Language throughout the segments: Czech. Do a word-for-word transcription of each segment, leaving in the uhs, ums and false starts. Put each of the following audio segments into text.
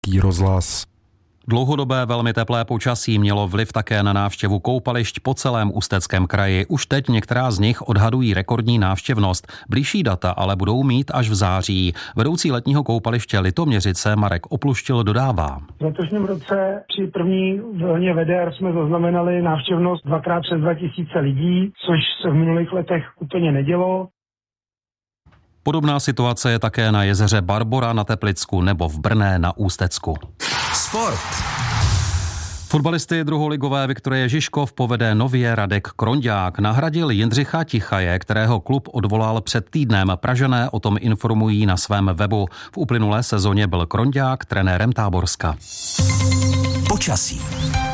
Rozhlas. Dlouhodobé velmi teplé počasí mělo vliv také na návštěvu koupališť po celém Ústeckém kraji. Už teď některá z nich odhadují rekordní návštěvnost. Bližší data ale budou mít až v září. Vedoucí letního koupaliště Litoměřice Marek Opluštil dodává. V letošním roce při první vlně veder jsme zaznamenali návštěvnost dvakrát přes dva tisíce lidí, což se v minulých letech úplně nedělo. Podobná situace je také na jezeře Barbora na Teplicku nebo v Brné na Ústecku. Sport. Fotbalisty druholigové Viktorie Žižkov povede nově Radek Kronďák. Nahradil Jindřicha Tichaje, kterého klub odvolal před týdnem. Pražané o tom informují na svém webu. V uplynulé sezóně byl Kronďák trenérem Táborska. Počasí.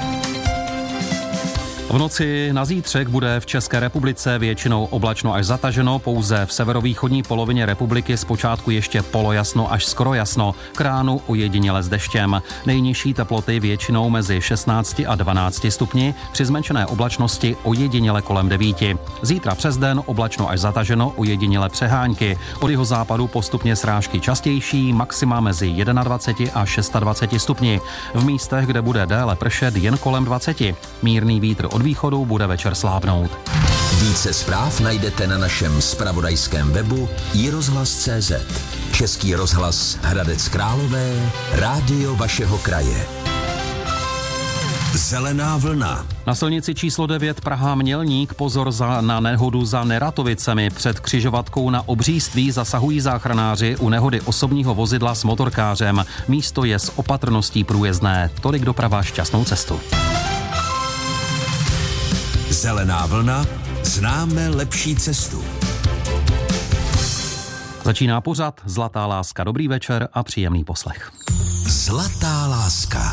V noci na zítřek bude v České republice většinou oblačno až zataženo, pouze v severovýchodní polovině republiky zpočátku ještě polojasno až skoro jasno, k ránu ojediněle s deštěm. Nejnižší teploty většinou mezi šestnácti a dvanácti stupni, při zmenšené oblačnosti ojediněle kolem devíti. Zítra přes den oblačno až zataženo, ojediněle přehánky. Od jihozápadu postupně srážky častější, maxima mezi dvaceti jedním a dvaceti šesti stupni. V místech, kde bude déle pršet, jen kolem dvaceti. Mírný vítr od východu bude večer slábnout. Více zpráv najdete na našem zpravodajském webu i rozhlas tečka cé zet. Český rozhlas Hradec Králové, rádio vašeho kraje. Zelená vlna. Na silnici číslo devět Praha Mělník pozor za, na nehodu za Neratovicemi. Před křižovatkou na Obříství zasahují záchranáři u nehody osobního vozidla s motorkářem. Místo je s opatrností průjezdné. Tolik doprava, šťastnou cestu. Zelená vlna, známe lepší cestu. Začíná pořad Zlatá láska. Dobrý večer a příjemný poslech. Zlatá láska.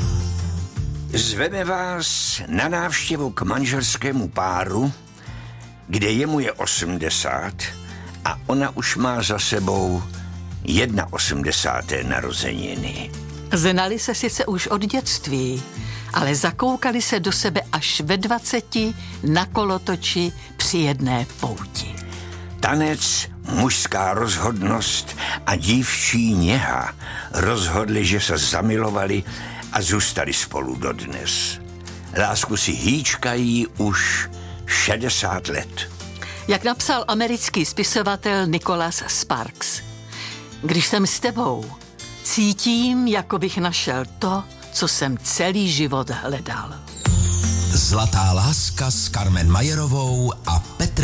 Zveme vás na návštěvu k manželskému páru, kde jemu je osmdesát a ona už má za sebou osmdesáté narozeniny. Znali se sice už od dětství, ale zakoukali se do sebe až ve dvaceti na kolotoči při jedné pouti. Tanec, mužská rozhodnost a dívčí něha rozhodli, že se zamilovali a zůstali spolu dodnes. Lásku si hýčkají už šedesát let. Jak napsal americký spisovatel Nicholas Sparks, když jsem s tebou, cítím, jako bych našel to, co jsem celý život hledal. Zlatá láska s Carmen Majerovou a Petrem